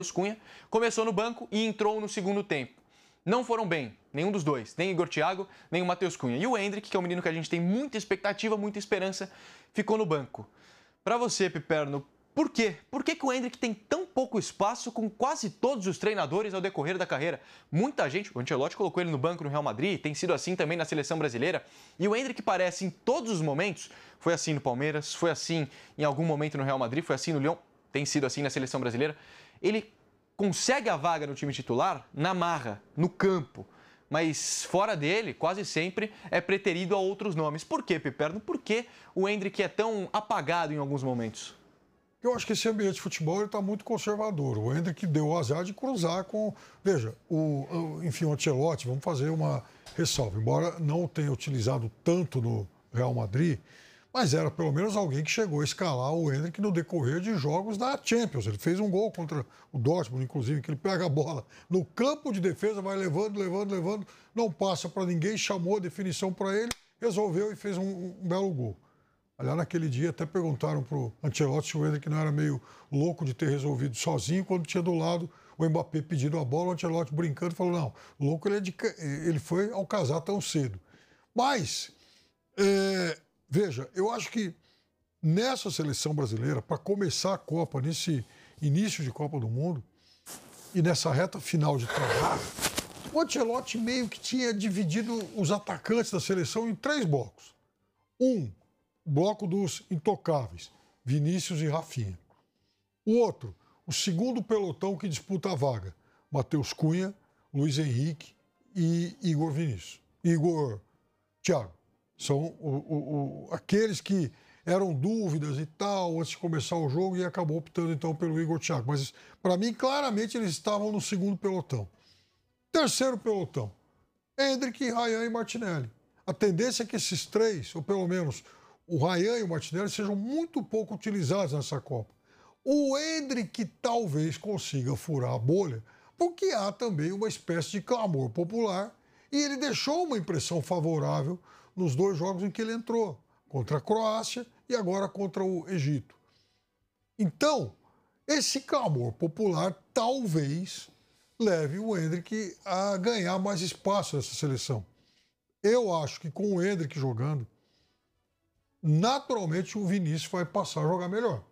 Cunha começou no banco e entrou no segundo tempo. Não foram bem, nenhum dos dois, nem Igor Thiago, nem o Matheus Cunha. E o Endrick, que é um menino que a gente tem muita expectativa, muita esperança, ficou no banco. Para você, Piperno, por quê? Por que o Endrick tem tão pouco espaço com quase todos os treinadores ao decorrer da carreira? Muita gente, o Ancelotti colocou ele no banco no Real Madrid, tem sido assim também na seleção brasileira. E o Endrick parece, em todos os momentos, foi assim no Palmeiras, foi assim em algum momento no Real Madrid, foi assim no Lyon, tem sido assim na seleção brasileira. Ele consegue a vaga no time titular na marra, no campo. Mas fora dele, quase sempre, é preterido a outros nomes. Por quê, Piperno? Por que o Endrick é tão apagado em alguns momentos? Eu acho que esse ambiente de futebol está muito conservador. O Endrick deu o azar de cruzar com... Veja, enfim, o Ancelotti, vamos fazer uma ressalva. Embora não tenha utilizado tanto no Real Madrid, mas era pelo menos alguém que chegou a escalar o Endrick no decorrer de jogos da Champions. Ele fez um gol contra o Dortmund, inclusive, que ele pega a bola no campo de defesa, vai levando, não passa para ninguém, chamou a definição para ele, resolveu e fez um belo gol. Aliás, naquele dia até perguntaram para o Ancelotti se o Endrick não era meio louco de ter resolvido sozinho, quando tinha do lado o Mbappé pedindo a bola, o Ancelotti brincando, falou, não, louco ele foi ao casar tão cedo. Mas... veja, eu acho que nessa seleção brasileira, para começar a Copa, nesse início de Copa do Mundo, e nessa reta final de trabalho, o Ancelotti meio que tinha dividido os atacantes da seleção em 3 blocos. O bloco dos intocáveis, Vinícius e Rafinha. O outro, o segundo pelotão que disputa a vaga, Matheus Cunha, Luiz Henrique e Igor Thiago. São aqueles que eram dúvidas e tal, antes de começar o jogo, e acabou optando, então, pelo Igor Thiago. Mas, para mim, claramente, eles estavam no segundo pelotão. Terceiro pelotão, Endrick, Ryan e Martinelli. A tendência é que esses 3, ou pelo menos o Ryan e o Martinelli, sejam muito pouco utilizados nessa Copa. O Endrick talvez consiga furar a bolha, porque há também uma espécie de clamor popular, e ele deixou uma impressão favorável nos 2 jogos em que ele entrou, contra a Croácia e agora contra o Egito. Então, esse clamor popular talvez leve o Endrick a ganhar mais espaço nessa seleção. Eu acho que com o Endrick jogando, naturalmente o Vinícius vai passar a jogar melhor.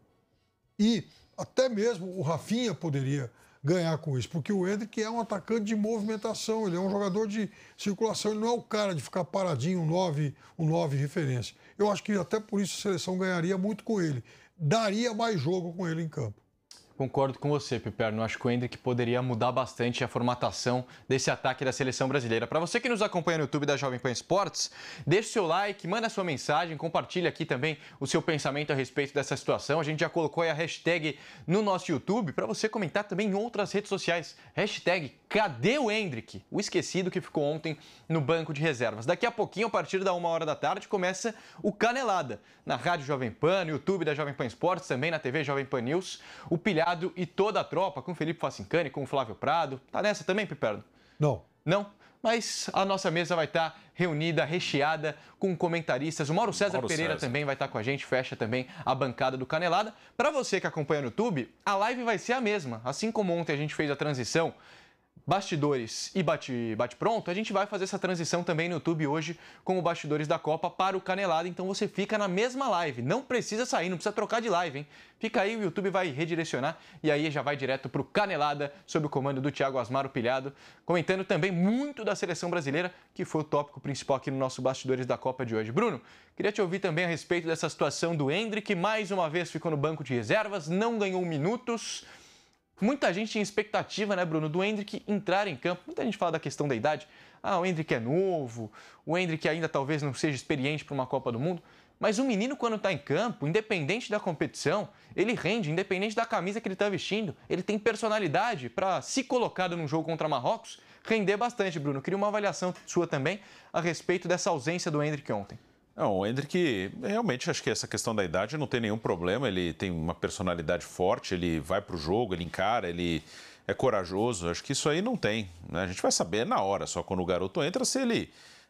E até mesmo o Rafinha poderia ganhar com isso, porque o Endrick é um atacante de movimentação, ele é um jogador de circulação, ele não é o cara de ficar paradinho, um 9 referência. Eu acho que até por isso a seleção ganharia muito com ele, daria mais jogo com ele em campo. Concordo com você, Piperno. Acho que o Endrick poderia mudar bastante a formatação desse ataque da seleção brasileira. Para você que nos acompanha no YouTube da Jovem Pan Esportes, deixe seu like, manda sua mensagem, compartilhe aqui também o seu pensamento a respeito dessa situação. A gente já colocou aí a hashtag no nosso YouTube para você comentar também em outras redes sociais. Hashtag Cadê o Endrick? O esquecido que ficou ontem no banco de reservas. Daqui a pouquinho, a partir da 13h, começa o Canelada. Na Rádio Jovem Pan, no YouTube da Jovem Pan Esportes, também na TV Jovem Pan News. O Pilhado e toda a tropa, com Felipe Facincani, com o Flávio Prado. Tá nessa também, Piperno? Não. Não? Mas a nossa mesa vai estar reunida, recheada, com comentaristas. O Mauro César Pereira também vai estar com a gente, fecha também a bancada do Canelada. Para você que acompanha no YouTube, a live vai ser a mesma. Assim como ontem a gente fez a transição bastidores e bate-pronto, a gente vai fazer essa transição também no YouTube hoje com o Bastidores da Copa para o Canelada. Então você fica na mesma live, não precisa sair, não precisa trocar de live, hein? Fica aí, o YouTube vai redirecionar e aí já vai direto para o Canelada, sob o comando do Thiago Asmar, o Pilhado, comentando também muito da seleção brasileira, que foi o tópico principal aqui no nosso Bastidores da Copa de hoje. Bruno, queria te ouvir também a respeito dessa situação do Endrick, que mais uma vez ficou no banco de reservas, não ganhou minutos. Muita gente tinha expectativa, né, Bruno, do Endrick entrar em campo. Muita gente fala da questão da idade. O Endrick é novo, o Endrick ainda talvez não seja experiente para uma Copa do Mundo. Mas o menino, quando está em campo, independente da competição, ele rende, independente da camisa que ele está vestindo. Ele tem personalidade para, se colocado num jogo contra Marrocos, render bastante, Bruno. Queria uma avaliação sua também a respeito dessa ausência do Endrick ontem. Não, o Endrick, realmente acho que essa questão da idade não tem nenhum problema, ele tem uma personalidade forte, ele vai para o jogo, ele encara, ele é corajoso, acho que isso aí não tem, né? A gente vai saber na hora, só quando o garoto entra, se ele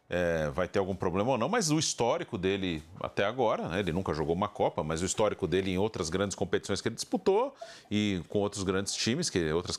vai ter algum problema ou não, mas o histórico dele até agora, né, ele nunca jogou uma Copa, mas o histórico dele em outras grandes competições que ele disputou e com outros grandes times, outras